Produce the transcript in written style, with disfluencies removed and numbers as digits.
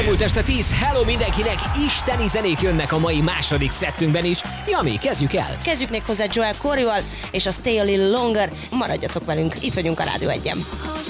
Elmúlt este 10, hello mindenkinek, isteni zenék jönnek a mai második szettünkben is. Jami, kezdjük el! Kezdjük még hozzá Joel Corryval és a Stay a Little Longer. Maradjatok velünk, itt vagyunk a Rádió 1-en.